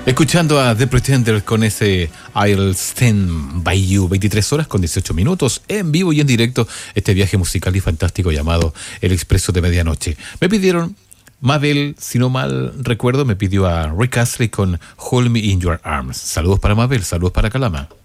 Escuchando a The Pretender con ese I'll Stand By You, 23 horas con 18 minutos, en vivo y en directo, este viaje musical y fantástico llamado El Expreso de Medianoche. Me pidieron, Mabel, si no mal recuerdo, me pidió a Rick Astley con Hold Me In Your Arms. Saludos para Mabel, saludos para Calama.